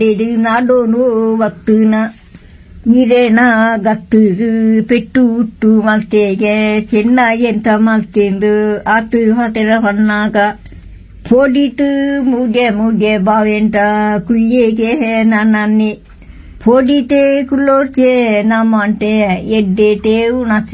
ನಾಡೋನು ವಕ್ತನ ನೀರೇಣ ಗತ್ತು ಪೆಟ್ಟು ಹುಟ್ಟು ಮಲ್ತೆಗೆ ಚೆನ್ನ ಎಂತ ಮಲ್ತೆಂದು ಆತು ಹೊತೆರ ಹೊನ್ನಾಗ ಪೋಡಿತು ಮುಗೆ ಬಾವೆಂಟ ಕುಯ್ಯೆಗೆ ನನ್ನಿ ಪೋಡಿತೆ ಕುಲ್ಲೋರ್ಚೆ ನಮ್ಮಂಟೆ ಎಡ್ಡೆಟೆ ಉಣಸಿ